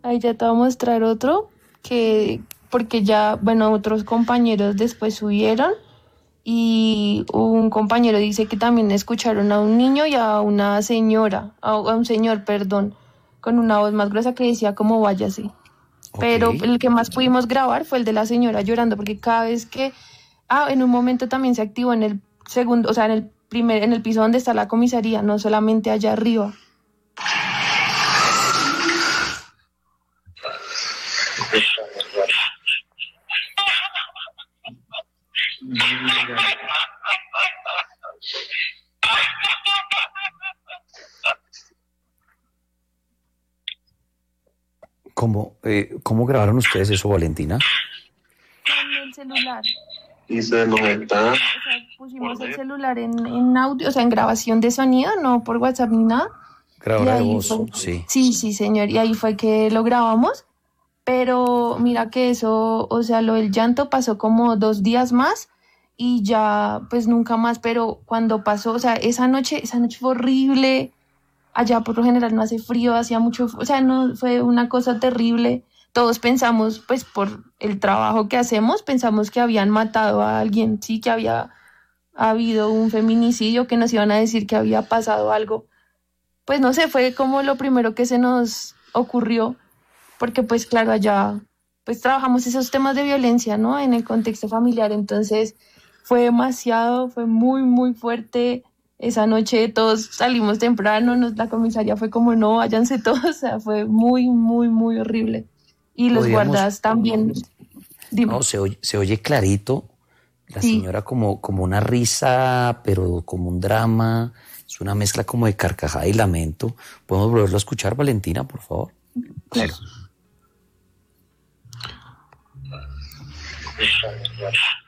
Ahí ya te voy a mostrar otro que, porque ya, bueno, otros compañeros después subieron y un compañero dice que también escucharon a un niño y a una señora, a un señor, perdón, con una voz más gruesa que decía como váyase. Ok. Pero el que más pudimos grabar fue el de la señora llorando, porque cada vez que, en un momento también se activó en el segundo, o sea, en el piso donde está la comisaría, no solamente allá arriba. ¿Cómo grabaron ustedes eso, Valentina? Con el celular. Y se nos está. O sea, pusimos el celular en audio, o sea, en grabación de sonido, no por WhatsApp ni nada. Y Grabadora de ahí fue. voz, sí. Sí, sí, señor. Y ahí fue que lo grabamos. Pero mira que eso, o sea, lo del llanto pasó como 2 días más y ya, pues nunca más. Pero cuando pasó, o sea, esa noche fue horrible. Allá por lo general no hace frío, hacía mucho, o sea, no, fue una cosa terrible. Todos pensamos, pues por el trabajo que hacemos, pensamos que habían matado a alguien, sí, que había habido un feminicidio, que nos iban a decir que había pasado algo. Pues no sé, fue como lo primero que se nos ocurrió, porque pues claro, allá pues trabajamos esos temas de violencia, ¿no? En el contexto familiar, entonces fue demasiado, fue muy, muy fuerte. Esa noche todos salimos temprano, la comisaría fue como, no, váyanse todos, o sea, fue muy, muy, muy horrible. Y los Podríamos, guardas también, dime, no, se oye clarito, la sí, señora como una risa, pero como un drama, es una mezcla como de carcajada y lamento. ¿Podemos volverlo a escuchar, Valentina, por favor? claro.